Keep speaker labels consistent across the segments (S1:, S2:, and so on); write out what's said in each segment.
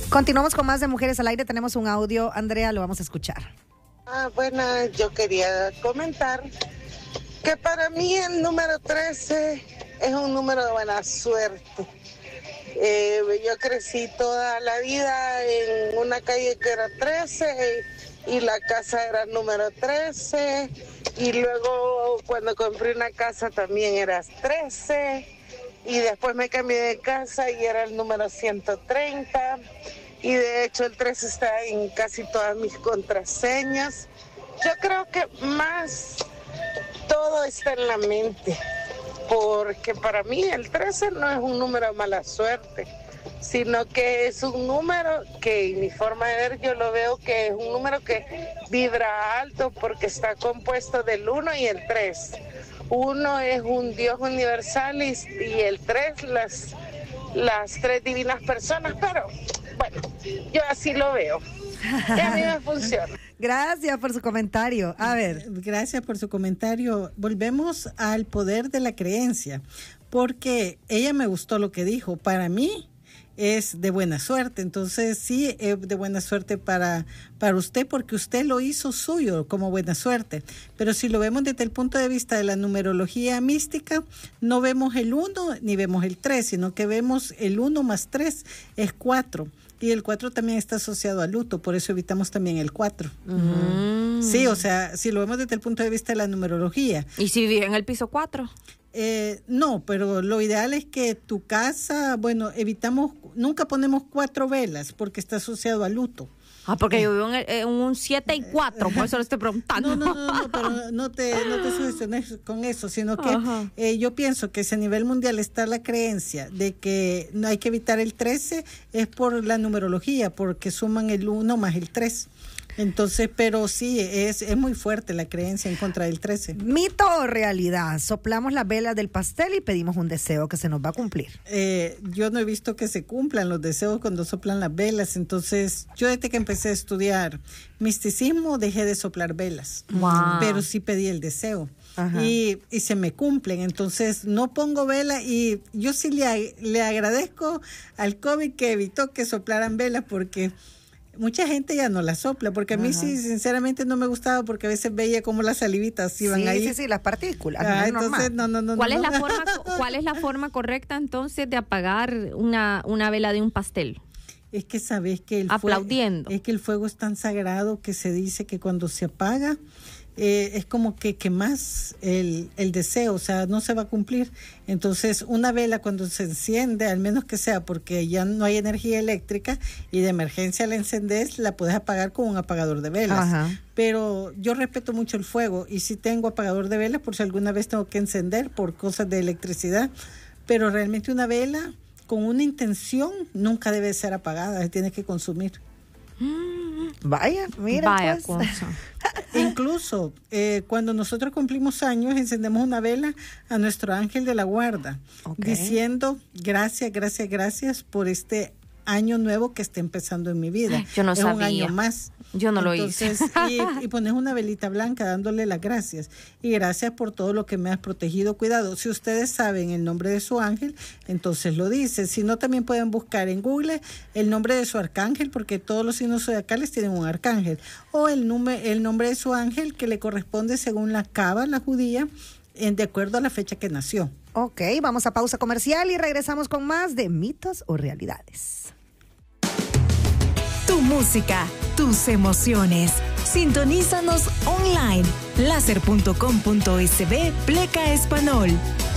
S1: Continuamos con más de Mujeres al Aire. Tenemos un audio, Andrea, lo vamos a escuchar.
S2: Bueno, yo quería comentar que para mí el número 13 es un número de buena suerte. Yo crecí toda la vida en una calle que era 13 y la casa era el número 13, y luego cuando compré una casa también era 13, y después me cambié de casa y era el número 130, y de hecho el 13 está en casi todas mis contraseñas. Yo creo que más todo está en la mente, porque para mí el 13 no es un número de mala suerte, sino que es un número que, en mi forma de ver, yo lo veo que es un número que vibra alto porque está compuesto del 1 y el 3. 1 es un Dios universal y el 3 las tres divinas personas, pero bueno, yo así lo veo. Y a mí me funciona.
S1: Gracias por su comentario. A ver.
S3: Gracias por su comentario. Volvemos al poder de la creencia, porque ella me gustó lo que dijo. Para mí es de buena suerte, entonces sí es de buena suerte para usted, porque usted lo hizo suyo como buena suerte. Pero si lo vemos desde el punto de vista de la numerología mística, no vemos el 1 ni vemos el 3, sino que vemos el 1 más 3 es 4. Y el 4 también está asociado al luto, por eso evitamos también el 4. Sí, o sea, si lo vemos desde el punto de vista de la numerología.
S4: ¿Y si vive en el piso 4?
S3: No, pero lo ideal es que tu casa, bueno, evitamos, nunca ponemos 4 velas porque está asociado al luto.
S4: Porque yo vivo en un 7 y 4, por eso lo estoy preguntando.
S3: No, pero no te sugestiones con eso, sino que yo pienso que si a nivel mundial está la creencia de que no hay que evitar el 13, es por la numerología, porque suman el 1 más el 3. Entonces, pero sí, es muy fuerte la creencia en contra del 13.
S1: ¿Mito o realidad? Soplamos las velas del pastel y pedimos un deseo que se nos va a cumplir.
S3: Yo no he visto que se cumplan los deseos cuando soplan las velas. Entonces, yo desde que empecé a estudiar misticismo dejé de soplar velas.
S4: Wow.
S3: Pero sí pedí el deseo. Y se me cumplen. Entonces, no pongo vela, y yo sí le agradezco al COVID que evitó que soplaran velas, porque mucha gente ya no la sopla, porque a mí sí, sinceramente no me gustaba, porque a veces veía como las salivitas iban ahí.
S1: Sí, las partículas.
S3: Entonces, no.
S4: ¿Cuál es la forma correcta entonces de apagar una vela de un pastel?
S3: Es que sabes que
S4: aplaudiendo.
S3: Es que el fuego es tan sagrado que se dice que cuando se apaga es como que quemas el deseo, o sea, no se va a cumplir. Entonces, una vela cuando se enciende, al menos que sea porque ya no hay energía eléctrica y de emergencia la encendés, la puedes apagar con un apagador de velas. Pero yo respeto mucho el fuego, y sí tengo apagador de velas por si alguna vez tengo que encender por cosas de electricidad, pero realmente una vela con una intención nunca debe ser apagada, se tiene que consumir.
S1: Vaya, mira.
S4: Vaya
S1: pues.
S4: cosa.
S3: Incluso cuando nosotros cumplimos años, encendemos una vela a nuestro ángel de la guarda, diciendo gracias por este año nuevo que está empezando en mi vida.
S4: Yo no sabía.
S3: Un año más.
S4: Yo no lo hice.
S3: Y pones una velita blanca dándole las gracias. Y gracias por todo lo que me has protegido, cuidado. Si ustedes saben el nombre de su ángel, entonces lo dice. Si no, también pueden buscar en Google el nombre de su arcángel, porque todos los signos zodiacales tienen un arcángel. O el nombre de su ángel que le corresponde según la cábala judía, de acuerdo a la fecha que nació.
S1: Ok, vamos a pausa comercial y regresamos con más de Mitos o Realidades.
S5: Tu música, tus emociones. Sintonízanos online. Láser.com.sb Pleca Español.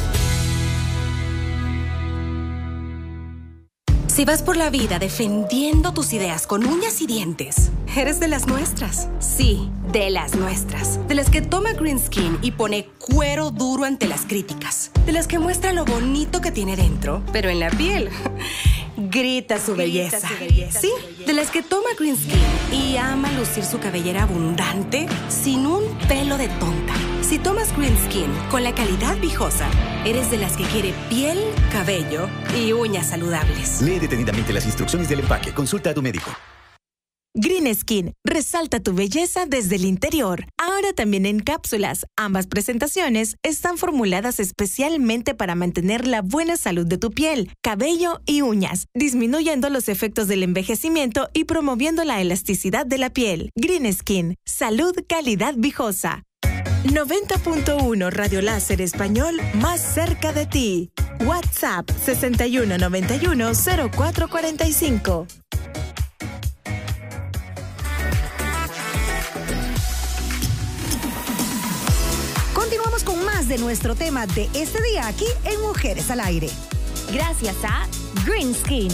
S6: Si vas por la vida defendiendo tus ideas con uñas y dientes, eres de las nuestras. Sí, de las nuestras. De las que toma Green Skin y pone cuero duro ante las críticas. De las que muestra lo bonito que tiene dentro, pero en la piel grita su belleza. Sí, de las que toma Green Skin y ama lucir su cabellera abundante sin un pelo de tonta. Si tomas Green Skin con la calidad Viejosa, eres de las que quiere piel, cabello y uñas saludables.
S7: Lee detenidamente las instrucciones del empaque. Consulta a tu médico.
S5: Green Skin, resalta tu belleza desde el interior. Ahora también en cápsulas. Ambas presentaciones están formuladas especialmente para mantener la buena salud de tu piel, cabello y uñas, disminuyendo los efectos del envejecimiento y promoviendo la elasticidad de la piel. Green Skin, salud, calidad viejosa. 90.1 Radio Láser Español, más cerca de ti. WhatsApp 6191-0445.
S1: Continuamos con más de nuestro tema de este día aquí en Mujeres al Aire.
S4: Gracias a Green Skin.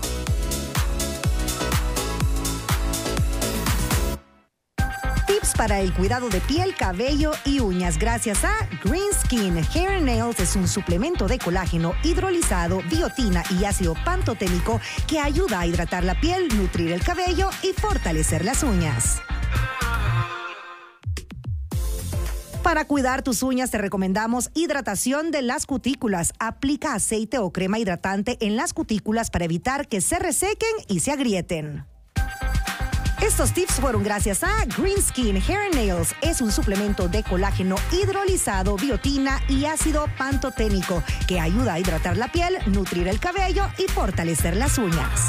S1: Tips para el cuidado de piel, cabello y uñas gracias a Green Skin. Hair and Nails es un suplemento de colágeno hidrolizado, biotina y ácido pantoténico que ayuda a hidratar la piel, nutrir el cabello y fortalecer las uñas. Para cuidar tus uñas te recomendamos hidratación de las cutículas. Aplica aceite o crema hidratante en las cutículas para evitar que se resequen y se agrieten. Estos tips fueron gracias a Green Skin Hair and Nails. Es un suplemento de colágeno hidrolizado, biotina y ácido pantoténico que ayuda a hidratar la piel, nutrir el cabello y fortalecer las uñas.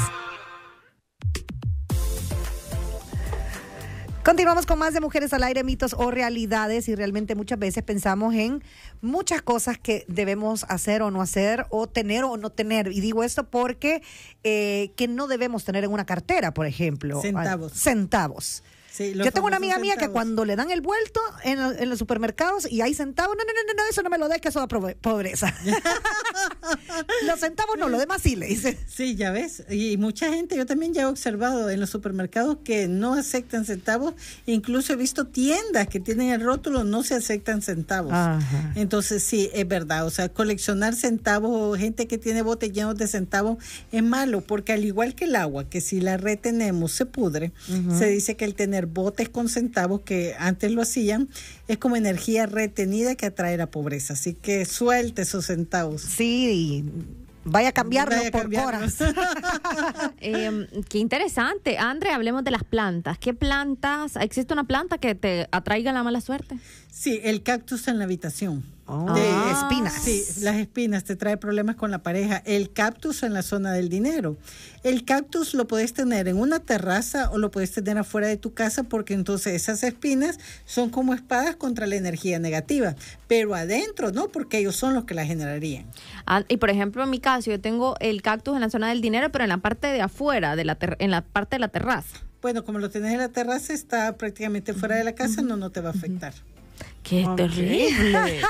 S1: Continuamos con más de Mujeres al Aire, mitos o realidades, y realmente muchas veces pensamos en muchas cosas que debemos hacer o no hacer, o tener o no tener. Y digo esto porque que no debemos tener en una cartera, por ejemplo. Centavos. Sí, yo tengo una amiga mía que cuando le dan el vuelto en los supermercados y hay centavos, no, eso no me lo des, que eso da pobreza. Los centavos no, lo demás sí, le dice.
S3: Sí, ya ves. Y mucha gente, yo también ya he observado en los supermercados que no aceptan centavos. Incluso he visto tiendas que tienen el rótulo, no se aceptan centavos. Ajá. Entonces sí, es verdad. O sea, coleccionar centavos, gente que tiene botes llenos de centavos, es malo, porque al igual que el agua, que si la retenemos se pudre, se dice que el tener botes con centavos, que antes lo hacían, es como energía retenida que atrae la pobreza. Así que suelte esos centavos.
S1: Sí, vaya a cambiarlo por horas.
S4: Qué interesante. Andre, hablemos de las plantas. ¿Qué plantas? ¿Existe una planta que te atraiga la mala suerte?
S3: Sí, el cactus en la habitación.
S1: De espinas.
S3: Sí, las espinas te trae problemas con la pareja. El cactus en la zona del dinero. El cactus lo puedes tener en una terraza o lo puedes tener afuera de tu casa, porque entonces esas espinas son como espadas contra la energía negativa. Pero adentro no, porque ellos son los que la generarían.
S4: Y por ejemplo, en mi caso, yo tengo el cactus en la zona del dinero, pero en la parte de afuera, en la parte de la terraza.
S3: Bueno, como lo tenés en la terraza, está prácticamente fuera de la casa, no te va a afectar.
S4: ¡Qué terrible!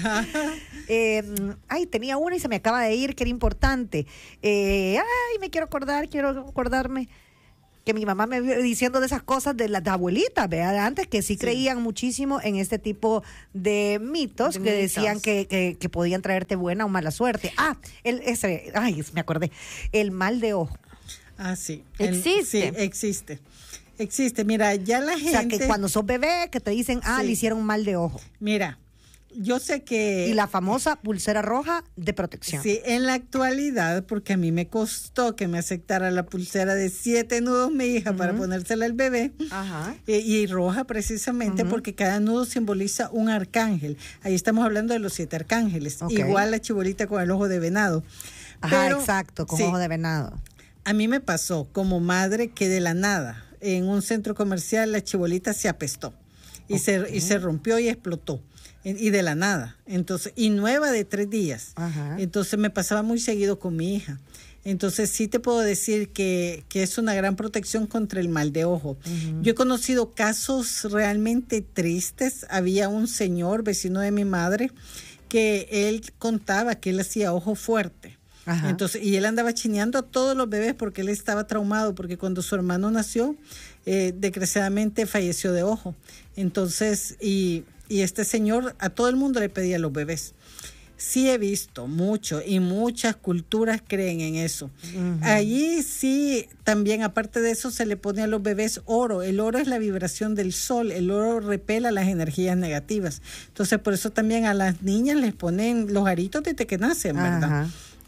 S1: Tenía una y se me acaba de ir, que era importante. Quiero acordarme que mi mamá me vio diciendo de esas cosas de las abuelitas, ¿verdad? Antes, que sí creían muchísimo en este tipo de mitos que decían que podían traerte buena o mala suerte. Me acordé. El mal de ojo.
S3: Ah, sí.
S4: ¿Existe?
S3: Sí, existe. Mira, ya la gente...
S1: O sea, que cuando sos bebé, que te dicen, le hicieron mal de ojo.
S3: Mira, yo sé que...
S1: Y la famosa pulsera roja de protección.
S3: Sí, en la actualidad, porque a mí me costó que me aceptara la pulsera de 7 nudos mi hija para ponérsela al bebé. Ajá. Y roja precisamente porque cada nudo simboliza un arcángel. Ahí estamos hablando de los 7 arcángeles. Okay. Igual la chibolita con el ojo de venado.
S1: Ajá, exacto, con ojo de venado.
S3: A mí me pasó como madre que de la nada, en un centro comercial, la chibolita se apestó y se rompió y explotó, y de la nada. Entonces, y nueva de 3 días. Ajá. Entonces me pasaba muy seguido con mi hija. Entonces sí te puedo decir que es una gran protección contra el mal de ojo. Yo he conocido casos realmente tristes. Había un señor vecino de mi madre que él contaba que él hacía ojo fuerte. Ajá. Entonces, y él andaba chineando a todos los bebés porque él estaba traumado, porque cuando su hermano nació, desgraciadamente falleció de ojo. Entonces, y este señor a todo el mundo le pedía a los bebés. Sí he visto mucho, y muchas culturas creen en eso. Allí sí, también aparte de eso, se le pone a los bebés oro. El oro es la vibración del sol, el oro repela las energías negativas. Entonces, por eso también a las niñas les ponen los aritos desde que nacen, ¿verdad?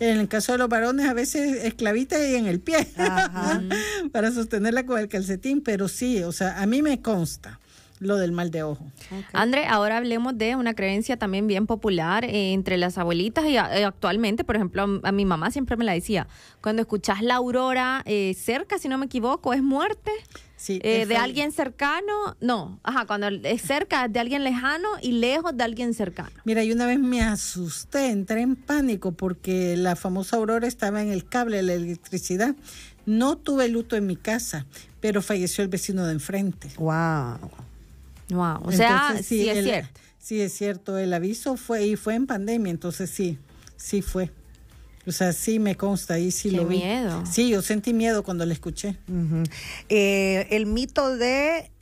S3: En el caso de los varones, a veces esclavita y en el pie para sostenerla con el calcetín, pero sí, o sea, a mí me consta lo del mal de ojo.
S4: Okay. Andre, ahora hablemos de una creencia también bien popular entre las abuelitas y actualmente, por ejemplo, a mi mamá siempre me la decía, cuando escuchas la aurora cerca, si no me equivoco, es muerte.
S3: Sí,
S4: de alguien cercano, cuando es cerca de alguien lejano y lejos de alguien cercano.
S3: Mira, yo una vez me asusté, entré en pánico porque la famosa aurora estaba en el cable de la electricidad. No tuve luto en mi casa, pero falleció el vecino de enfrente.
S1: Wow.
S4: O sea,
S3: entonces,
S4: sí es cierto.
S3: Sí es cierto, el aviso fue en pandemia, entonces sí fue. O sea, sí me consta, ahí sí lo vi.
S4: Qué miedo.
S3: Sí, yo sentí miedo cuando la escuché.
S1: Uh-huh. El mito de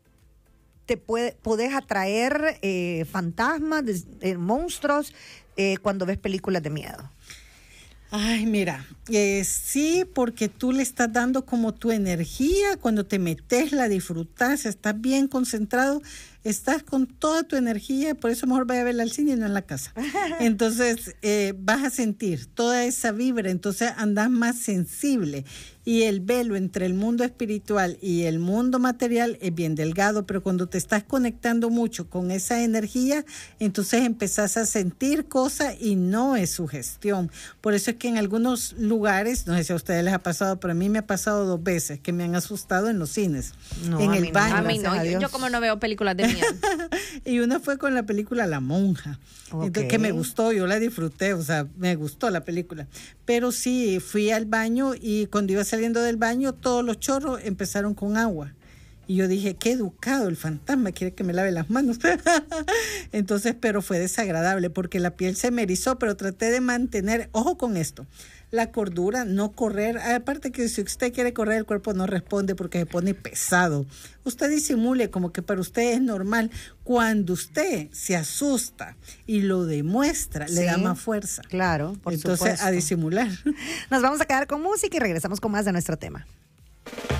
S1: podés atraer fantasmas, monstruos cuando ves películas de miedo.
S3: Ay, mira, sí, porque tú le estás dando como tu energía, cuando te metes, la disfrutas, estás bien concentrado, estás con toda tu energía, por eso mejor vaya a verla al cine y no en la casa. Entonces, vas a sentir toda esa vibra, entonces andas más sensible. Y el velo entre el mundo espiritual y el mundo material es bien delgado, pero cuando te estás conectando mucho con esa energía, entonces empezás a sentir cosas y no es sugestión. Por eso es que en algunos lugares, no sé si a ustedes les ha pasado, pero a mí me ha pasado 2 veces que me han asustado en los cines, en el baño.
S4: A mí no, yo como no veo películas de miedo.
S3: Y una fue con la película La Monja, entonces, que me gustó, yo la disfruté, o sea, me gustó la película. Pero sí, fui al baño y cuando iba saliendo del baño, todos los chorros empezaron con agua. Y yo dije, qué educado el fantasma, quiere que me lave las manos. Entonces, pero fue desagradable porque la piel se me erizó, pero traté de mantener, ojo con esto, la cordura, no correr. Aparte que si usted quiere correr, el cuerpo no responde porque se pone pesado. Usted disimule como que para usted es normal. Cuando usted se asusta y lo demuestra, le da más fuerza.
S1: Claro, por
S3: Entonces,
S1: supuesto.
S3: a disimular.
S1: Nos vamos a quedar con música y regresamos con más de nuestro tema.